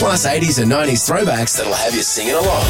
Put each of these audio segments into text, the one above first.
plus 80s and 90s throwbacks that'll have you singing along.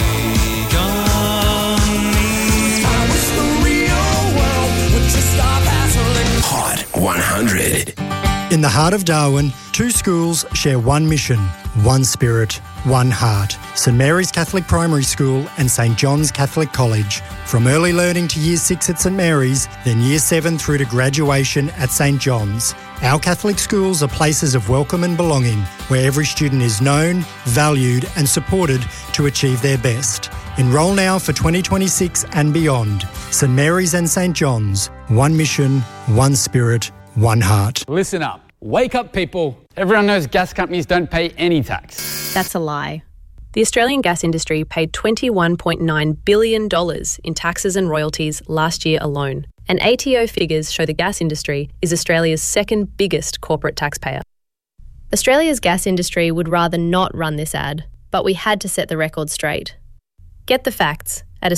Hot 100. In the heart of Darwin, two schools share one mission, one spirit, one heart. St Mary's Catholic Primary School and St John's Catholic College. From early learning to Year 6 at St Mary's, then Year 7 through to graduation at St John's. Our Catholic schools are places of welcome and belonging, where every student is known, valued and supported to achieve their best. Enrol now for 2026 and beyond. St Mary's and St John's. One mission, one spirit, one heart. Listen up. Wake up, people. Everyone knows gas companies don't pay any tax. That's a lie. The Australian gas industry paid $21.9 billion in taxes and royalties last year alone. And ATO figures show the gas industry is Australia's second biggest corporate taxpayer. Australia's gas industry would rather not run this ad, but we had to set the record straight. Get the facts at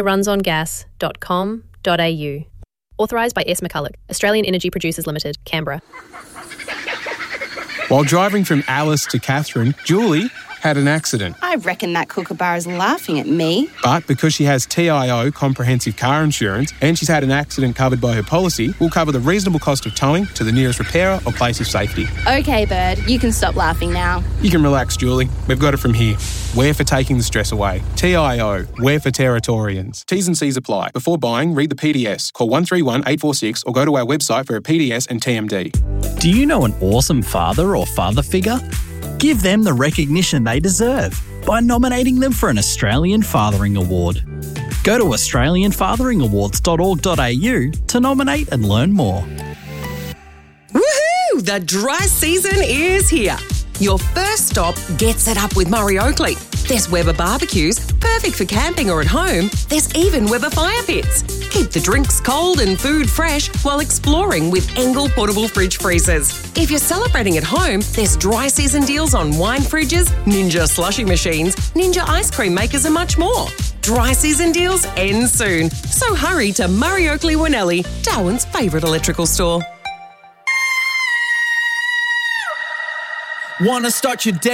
australiarunsongas.com.au. Authorised by S. McCulloch, Australian Energy Producers Limited, Canberra. While driving from Alice to Catherine, Julie had an accident. I reckon that kookaburra is laughing at me. But because she has TIO, comprehensive car insurance, and she's had an accident covered by her policy, we'll cover the reasonable cost of towing to the nearest repairer or place of safety. Okay, Bird, you can stop laughing now. You can relax, Julie. We've got it from here. We're for taking the stress away. TIO, we're for Territorians. T's and C's apply. Before buying, read the PDS. Call 131 846 or go to our website for a PDS and TMD. Do you know an awesome father or father figure? Give them the recognition they deserve by nominating them for an Australian Fathering Award. Go to australianfatheringawards.org.au to nominate and learn more. Woohoo! The dry season is here. Your first stop gets it up with Murray Oakley. There's Weber barbecues, perfect for camping or at home. There's even Weber fire pits. Keep the drinks cold and food fresh while exploring with Engel portable fridge freezers. If you're celebrating at home, there's dry season deals on wine fridges, Ninja slushy machines, Ninja ice cream makers and much more. Dry season deals end soon. So hurry to Murray Oakley Winnelli, Darwin's favourite electrical store. Want to start your day